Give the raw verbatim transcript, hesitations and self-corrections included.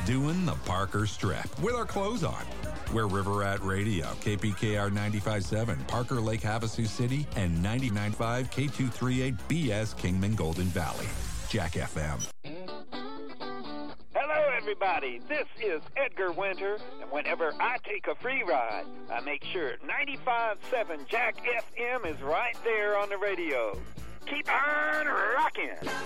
doing the Parker Strip with our clothes on. We're River Rat Radio, K P K R ninety-five point seven, Parker Lake Havasu City, and ninety-nine point five K two thirty-eight B S Kingman Golden Valley. Jack F M. Hello, everybody. This is Edgar Winter, and whenever I take a free ride, I make sure ninety-five point seven Jack F M is right there on the radio. Keep on rocking.